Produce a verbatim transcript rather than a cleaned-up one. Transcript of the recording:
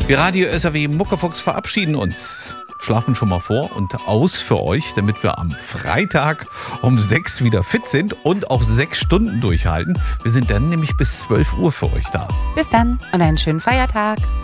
Wir Radio S R W Muckefuchs verabschieden uns. Schlafen schon mal vor und aus für euch, damit wir am Freitag um sechs wieder fit sind und auch sechs Stunden durchhalten. Wir sind dann nämlich bis zwölf Uhr für euch da. Bis dann und einen schönen Feiertag.